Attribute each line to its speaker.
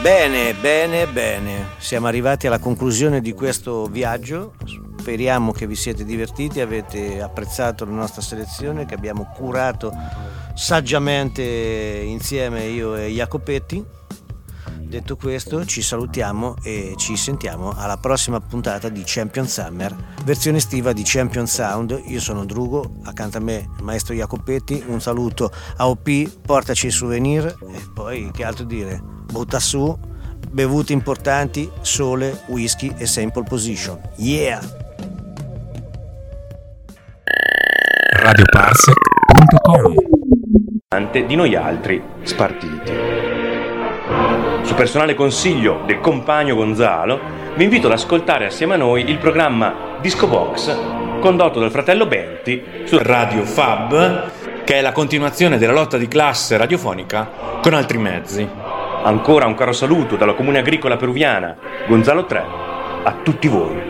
Speaker 1: Bene, bene, bene. Siamo arrivati alla conclusione di questo viaggio. Speriamo che vi siete divertiti, avete apprezzato la nostra selezione che abbiamo curato saggiamente insieme io e Jacopetti. Detto questo, ci salutiamo e ci sentiamo alla prossima puntata di Champion Summer, versione estiva di Champion Sound. Io sono Drugo, accanto a me il maestro Jacopetti. Un saluto a OP, portaci i souvenir e poi che altro dire? Butta su, bevuti importanti, sole, whisky e sample position. Yeah!
Speaker 2: Radioparsec.com
Speaker 3: di noi altri spartiti. Su personale consiglio del compagno Gonzalo, vi invito ad ascoltare assieme a noi il programma Disco Box, condotto dal fratello Benti su Radio Fab, che è la continuazione della lotta di classe radiofonica con altri mezzi. Ancora un caro saluto dalla Comune Agricola Peruviana, Gonzalo 3, a tutti voi.